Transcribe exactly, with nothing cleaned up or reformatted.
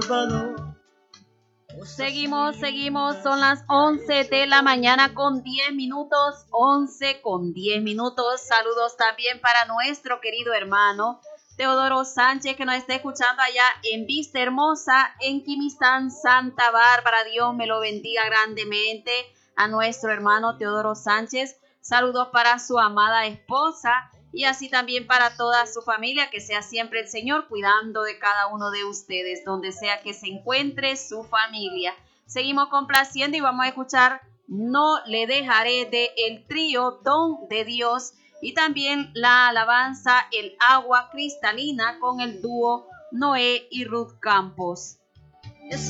Salvador. Seguimos, seguimos, son las once de la mañana con diez minutos, once con diez minutos. Saludos también para nuestro querido hermano Teodoro Sánchez, que nos está escuchando allá en Vista Hermosa, en Quimistán, Santa Bárbara. Dios me lo bendiga grandemente a nuestro hermano Teodoro Sánchez. Saludos para su amada esposa y así también para toda su familia. Que sea siempre el Señor cuidando de cada uno de ustedes, donde sea que se encuentre su familia. Seguimos complaciendo y vamos a escuchar No le dejaré de el trío Don de Dios y también la alabanza El agua cristalina con el dúo Noé y Ruth Campos.